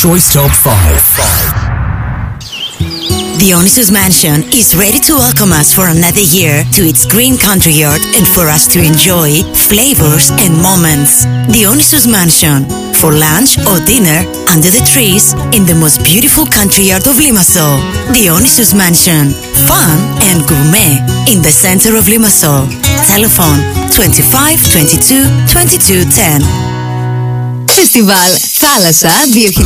Choice Top 5. Dionysus Mansion is ready to welcome us for another year to its green country yard and for us to enjoy flavors and moments. Dionysus Mansion, for lunch or dinner under the trees in the most beautiful country yard of Limassol. Dionysus Mansion, fun and gourmet in the center of Limassol. Telephone 25 22 22 10. Φεστιβάλ Θάλασσα 2000.